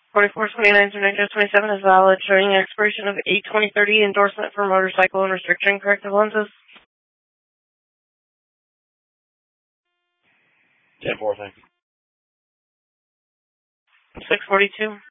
4429 through 1927 is valid, showing expiration of 8/20/30 endorsement for motorcycle and restriction corrective lenses. 10-4, thank you. 642.